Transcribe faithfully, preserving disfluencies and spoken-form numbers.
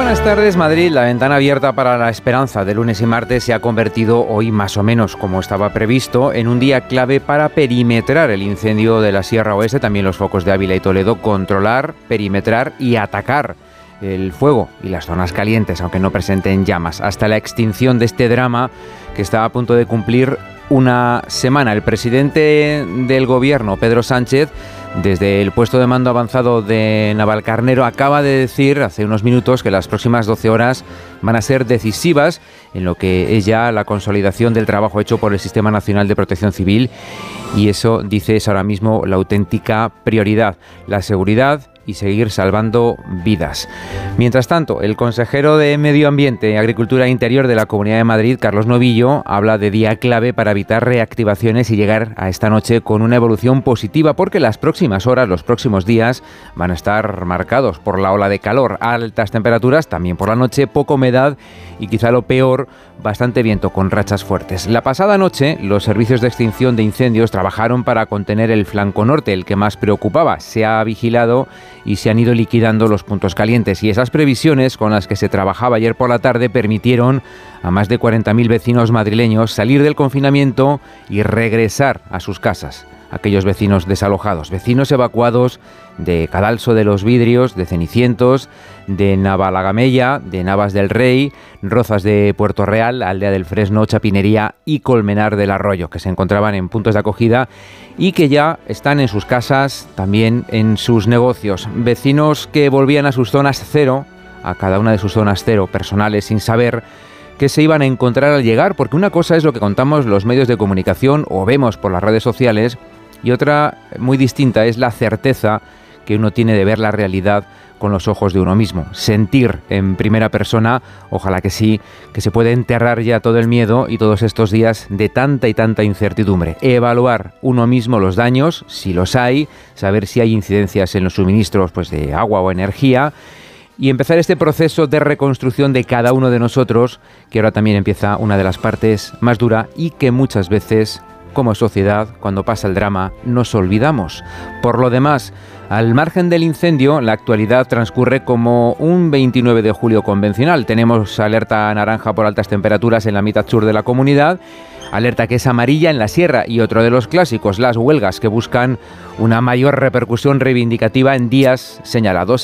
Buenas tardes, Madrid. La ventana abierta para la esperanza de lunes y martes se ha convertido hoy, más o menos como estaba previsto, en un día clave para perimetrar el incendio de la Sierra Oeste, también los focos de Ávila y Toledo, controlar, perimetrar y atacar el fuego y las zonas calientes, aunque no presenten llamas, hasta la extinción de este drama que está a punto de cumplir una semana. El presidente del gobierno, Pedro Sánchez, desde el puesto de mando avanzado de Navalcarnero, acaba de decir hace unos minutos que las próximas doce horas van a ser decisivas en lo que es ya la consolidación del trabajo hecho por el Sistema Nacional de Protección Civil, y eso, dice, es ahora mismo la auténtica prioridad, la seguridad y seguir salvando vidas. Mientras tanto, el consejero de Medio Ambiente, Agricultura e Interior de la Comunidad de Madrid, Carlos Novillo, habla de día clave para evitar reactivaciones y llegar a esta noche con una evolución positiva, porque las próximas horas, los próximos días van a estar marcados por la ola de calor, altas temperaturas, también por la noche, poca humedad y quizá lo peor, bastante viento con rachas fuertes. La pasada noche, los servicios de extinción de incendios trabajaron para contener el flanco norte, el que más preocupaba. Se ha vigilado y se han ido liquidando los puntos calientes, y esas previsiones con las que se trabajaba ayer por la tarde permitieron a más de cuarenta mil vecinos madrileños salir del confinamiento y regresar a sus casas. Aquellos vecinos desalojados, vecinos evacuados de Cadalso de los Vidrios, de Cenicientos, de Navalagamella, de Navas del Rey, Rozas de Puerto Real, Aldea del Fresno, Chapinería y Colmenar del Arroyo, que se encontraban en puntos de acogida y que ya están en sus casas, también en sus negocios. Vecinos que volvían a sus zonas cero, a cada una de sus zonas cero personales, sin saber qué se iban a encontrar al llegar, porque una cosa es lo que contamos los medios de comunicación o vemos por las redes sociales, y otra muy distinta es la certeza que uno tiene de ver la realidad con los ojos de uno mismo, sentir en primera persona, ojalá que sí, que se puede enterrar ya todo el miedo y todos estos días de tanta y tanta incertidumbre, evaluar uno mismo los daños, si los hay, saber si hay incidencias en los suministros, pues, de agua o energía, y empezar este proceso de reconstrucción de cada uno de nosotros, que ahora también empieza una de las partes más dura y que muchas veces, como sociedad, cuando pasa el drama, nos olvidamos. Por lo demás, al margen del incendio, la actualidad transcurre como un veintinueve de julio convencional. Tenemos alerta naranja por altas temperaturas en la mitad sur de la comunidad, alerta que es amarilla en la sierra, y otro de los clásicos, las huelgas, que buscan una mayor repercusión reivindicativa en días señalados.